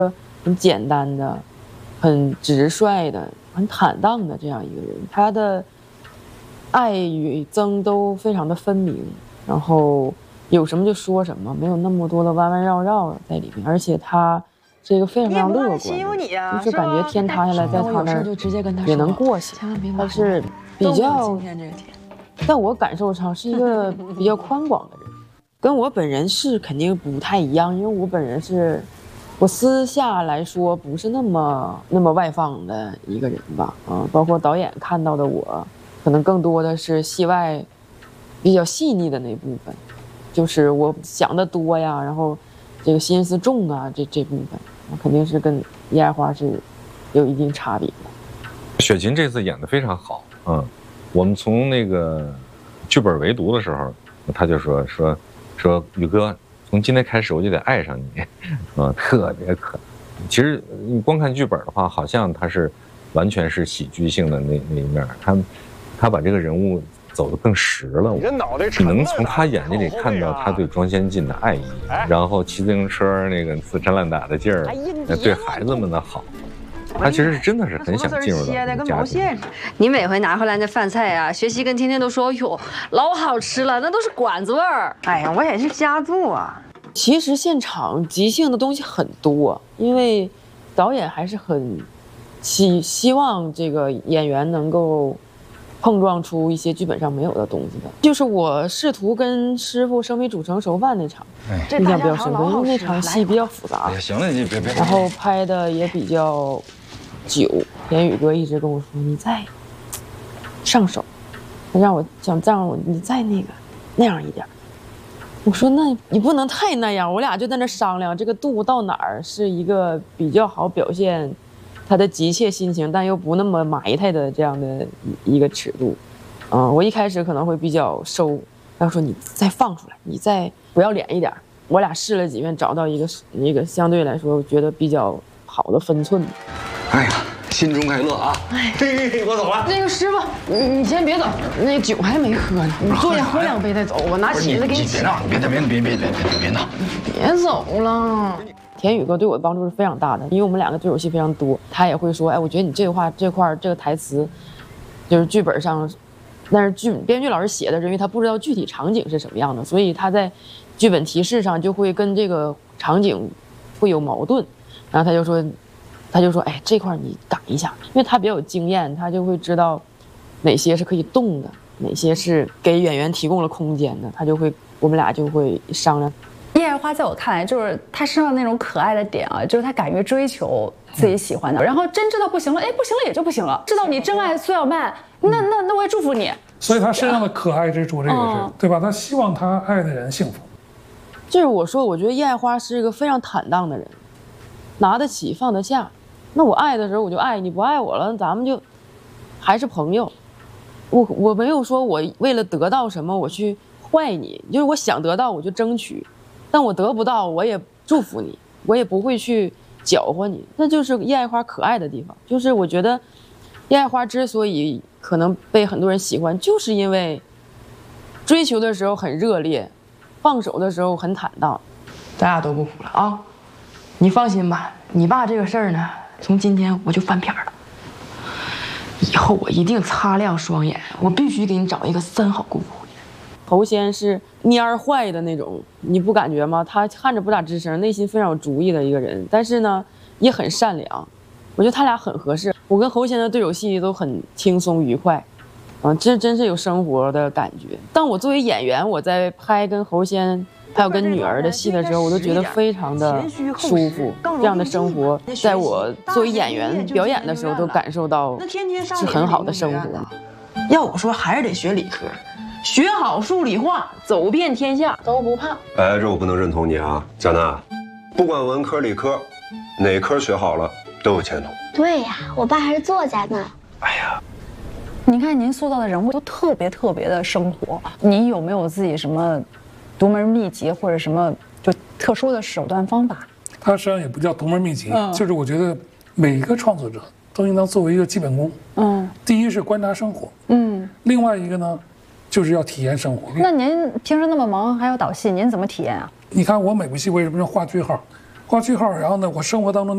很简单的、很直率的、很坦荡的这样一个人。他的爱与憎都非常的分明，然后有什么就说什么，没有那么多的弯弯绕绕在里面。而且他是一个非常乐观的，就是感觉天塌下来在他那儿也能过去。他是比较，在我感受上是一个比较宽广的人，跟我本人是肯定不太一样，因为我本人是。我私下来说不是那么外放的一个人吧，包括导演看到的我，可能更多的是戏外比较细腻的那部分，就是我想的多呀，然后这个心思重啊，这部分肯定是跟叶爱花是有一定差别的。 雪琴这次演得非常好，我们从那个剧本围读的时候，他就说宇哥。从今天开始我就得爱上你，特别可爱。其实你光看剧本的话，好像他是完全是喜剧性的那一面，他把这个人物走得更实了。你能从他眼睛里看到他对庄先进的爱意，然后骑自行车那个死缠烂打的劲儿，对孩子们的好。他其实是真的是很想进入到这个家庭。 你每回拿回来那饭菜啊，学习跟天天都说，哟，老好吃了，那都是馆子味儿。 哎呀，我也是家住啊。 其实现场即兴的东西很多，因为导演还是很希望这个演员能够碰撞出一些剧本上没有的东西的。就是我试图跟师傅生米煮成熟饭那场，印象比较深刻，因为那场戏比较复杂。 行了，你别。 然后拍的也比较久，田宇哥一直跟我说：“你再上手，让我你再那样一点。”我说：“那你不能太那样。”我俩就在那商量，这个度到哪儿是一个比较好表现他的急切心情，但又不那么埋汰的这样的一个尺度。我一开始可能会比较收，他说：“你再放出来，你再不要脸一点。”我俩试了几遍，找到一个相对来说我觉得比较好的分寸。 哎呀，心中快乐啊！嘿，我走了。 那个师傅，你先别走，那酒还没喝呢，你坐下喝2杯再走。我拿起子给你。 别闹，别闹， 别走了。 田宇哥对我的帮助是非常大的，因为我们两个对手戏非常多，他也会说，哎，我觉得你这块这个台词，就是剧本上，但是编剧老师写的，因为他不知道具体场景是什么样的，所以他在剧本提示上就会跟这个场景会有矛盾，然后他就说，哎，这块你改一下，因为他比较有经验，他就会知道哪些是可以动的，哪些是给演员提供了空间的，我们俩就会商量。 叶爱花在我看来，就是她身上那种可爱的点啊，就是她敢于追求自己喜欢的，然后真知道不行了，哎，不行了也就不行了。知道你真爱苏小曼，那我也祝福你。 所以她身上的可爱之处，这个是对吧？她希望她爱的人幸福。 就是我说，我觉得叶爱花是一个非常坦荡的人，拿得起放得下。那我爱的时候我就爱，你不爱我了，咱们就还是朋友。我没有说我为了得到什么我去坏你，就是我想得到我就争取。但我得不到，我也祝福你，我也不会去搅和你。那就是叶爱花可爱的地方，就是我觉得叶爱花之所以可能被很多人喜欢，就是因为追求的时候很热烈，放手的时候很坦荡。 咱俩都不哭了啊！你放心吧，你爸这个事儿呢，从今天我就翻篇了。以后我一定擦亮双眼，我必须给你找一个3好姑姑。 侯先是蔫儿坏的那种，你不感觉吗？他看着不咋吱声，内心非常有主意的一个人，但是呢，也很善良。我觉得他俩很合适。我跟侯先的对手戏都很轻松愉快，这真是有生活的感觉。当我作为演员，我在拍跟侯先还有跟女儿的戏的时候，我都觉得非常的舒服。这样的生活，在我作为演员表演的时候，都感受到是很好的生活。 要我说，还是得学理科。学好数理化，走遍天下都不怕。 哎，这我不能认同你啊，贾娜，不管文科理科，哪科学好了都有前途。 对呀，我爸还是作家呢。 哎呀， 你看您塑造的人物都特别的生活，你有没有自己什么独门秘籍或者什么就特殊的手段方法？ 它实际上也不叫独门秘籍，就是我觉得每一个创作者都应当作为一个基本功。第一是观察生活，另外一个呢，就是要体验生活。 那您平时那么忙，还要导戏，您怎么体验啊？ 你看我每部戏为什么要画句号？画句号，然后呢，我生活当中